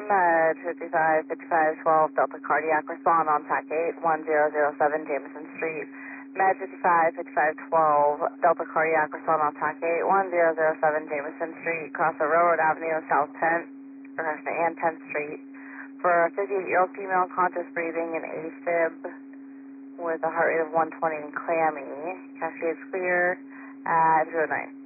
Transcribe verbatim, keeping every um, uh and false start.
Med fifty-five, fifty-five, twelve, Delta Cardiac, respond on TAC eight, one zero zero seven, Jameson Street. Med fifty-five, fifty-five, twelve, Delta Cardiac, respond on TAC eight, one zero zero seven, Jameson Street, across the Railroad Avenue, South tenth, or actually, and tenth Street, for a fifty-eight-year-old female, conscious breathing and AFib, with a heart rate of one twenty and clammy. Cascades clear at zero nine.